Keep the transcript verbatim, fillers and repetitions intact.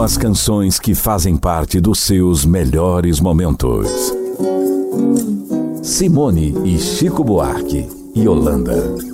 com as canções que fazem parte dos seus melhores momentos. Simone e Chico Buarque, Yolanda.